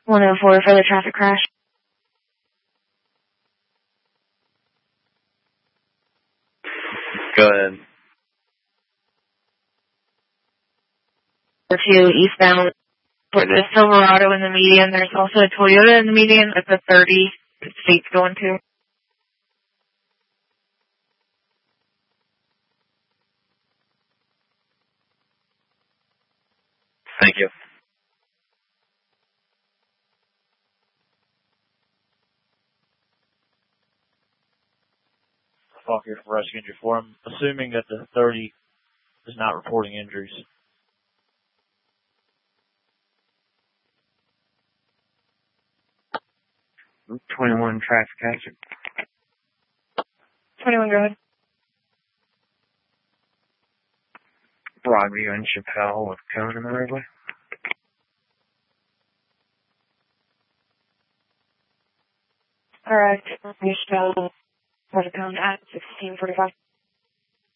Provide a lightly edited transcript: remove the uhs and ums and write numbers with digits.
104 for the traffic crash. Go ahead. 2 eastbound for the Silverado in the median. There's also a Toyota in the median. It's a 30 state's going to. Thank you. Falk here for Rescue Injury Forum. Assuming that the 30 is not reporting injuries. Route 21 traffic hazard. 21, go ahead. Broadview and Chappelle with cone in the roadway. Alright, Chappelle has a cone at 1645.